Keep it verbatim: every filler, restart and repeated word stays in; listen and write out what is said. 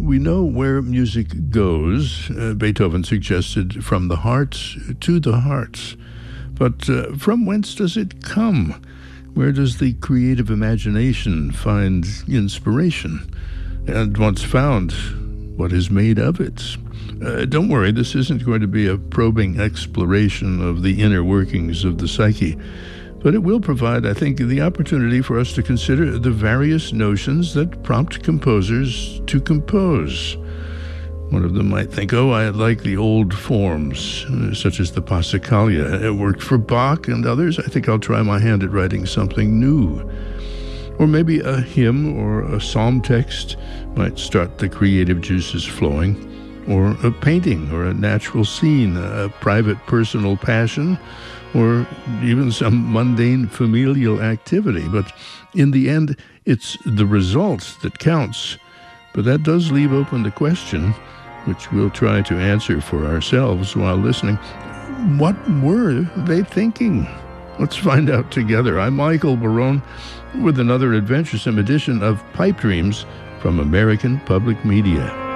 We know where music goes. Uh, Beethoven suggested from the heart to the heart. But uh, from whence does it come? Where does the creative imagination find inspiration? And once found, what is made of it? Uh, don't worry, this isn't going to be a probing exploration of the inner workings of the psyche, but it will provide, I think, the opportunity for us to consider the various notions that prompt composers to compose. One of them might think, oh, I like the old forms, uh, such as the Passacaglia. It worked for Bach and others. I think I'll try my hand at writing something new. Or maybe a hymn or a psalm text might start the creative juices flowing. Or a painting or a natural scene, a private personal passion, or even some mundane familial activity. But in the end, it's the result that counts. But that does leave open the question, which we'll try to answer for ourselves while listening. What were they thinking? Let's find out together. I'm Michael Barone with another adventuresome edition of Pipe Dreams from American Public Media.